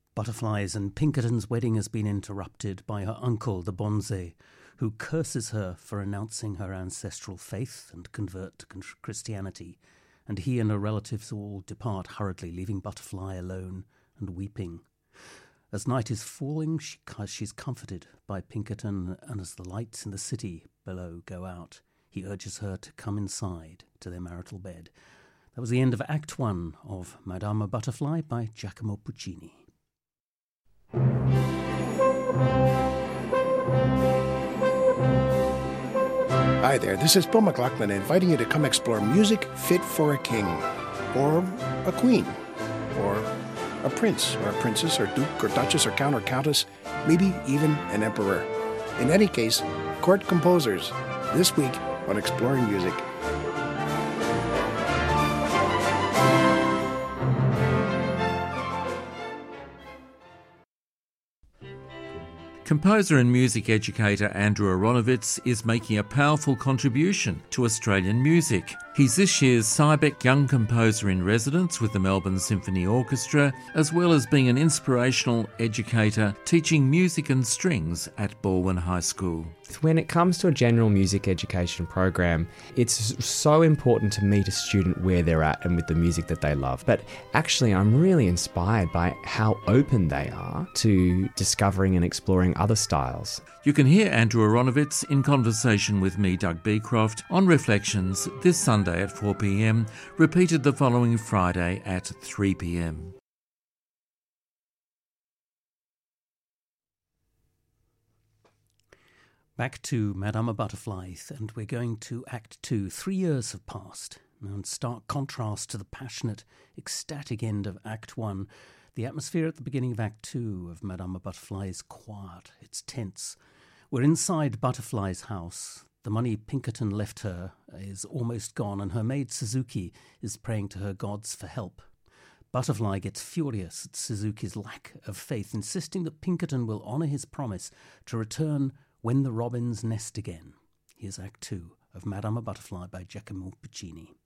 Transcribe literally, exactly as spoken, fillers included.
Butterflies and Pinkerton's wedding has been interrupted by her uncle, the Bonze, who curses her for renouncing her ancestral faith and convert to Christianity, and he and her relatives all depart hurriedly, leaving Butterfly alone and weeping. As night is falling, she, she's comforted by Pinkerton, and as the lights in the city below go out, he urges her to come inside to their marital bed. That was the end of Act One of Madama Butterfly by Giacomo Puccini. Hi there, this is Bill McLaughlin inviting you to come explore music fit for a king, or a queen, or a prince, or a princess, or duke, or duchess, or count, or countess, maybe even an emperor. In any case, court composers, this week on Exploring Music. Composer and music educator Andrew Aronowitz is making a powerful contribution to Australian music. He's this year's Siebeck Young Composer in Residence with the Melbourne Symphony Orchestra, as well as being an inspirational educator teaching music and strings at Balwyn High School. When it comes to a general music education program, it's so important to meet a student where they're at and with the music that they love. But actually, I'm really inspired by how open they are to discovering and exploring other styles. You can hear Andrew Aronowitz in conversation with me, Doug Beecroft, on Reflections this Sunday at four p.m, repeated the following Friday at three p.m. Back to Madama Butterfly, and we're going to Act Two. Three years have passed. Now, in stark contrast to the passionate, ecstatic end of Act One, the atmosphere at the beginning of Act Two of Madama Butterfly is quiet, it's tense. We're inside Butterfly's house. The money Pinkerton left her is almost gone, and her maid Suzuki is praying to her gods for help. Butterfly gets furious at Suzuki's lack of faith, insisting that Pinkerton will honour his promise to return when the robins nest again. Here's Act Two of Madama Butterfly by Giacomo Puccini.